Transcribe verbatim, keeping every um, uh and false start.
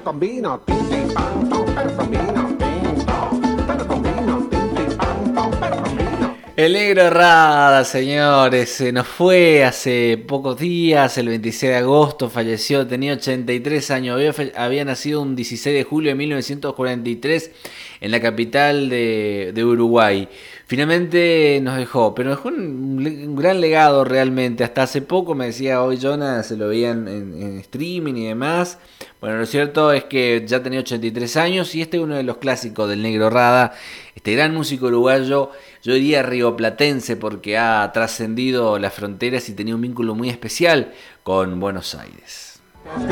con vino, tin, tin, pan, pom, pero con vino, tin, ton, pero con vino, tin, tin, pan, pom, pero con vino. El Negro Rada, señores, se nos fue hace pocos días, el veintiséis de agosto falleció, tenía ochenta y tres años, había, había nacido un dieciséis de julio de mil novecientos cuarenta y tres en la capital de, de Uruguay. Finalmente nos dejó, pero dejó un, un gran legado realmente. Hasta hace poco me decía hoy Jonas, se lo veían en, en streaming y demás. Bueno, lo cierto es que ya tenía ochenta y tres años y este es uno de los clásicos del Negro Rada, este gran músico uruguayo, yo diría rioplatense porque ha trascendido las fronteras y tenía un vínculo muy especial con Buenos Aires.